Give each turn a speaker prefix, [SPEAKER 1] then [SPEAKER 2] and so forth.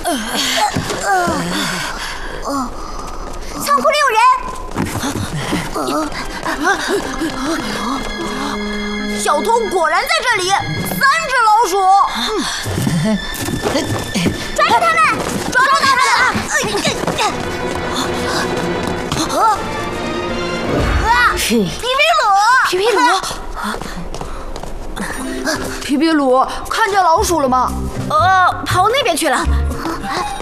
[SPEAKER 1] 仓库里有人！小偷果然在这里，3只老鼠！抓住他们！抓住他们！
[SPEAKER 2] 皮皮鲁，看见老鼠了吗？
[SPEAKER 1] 跑那边去了。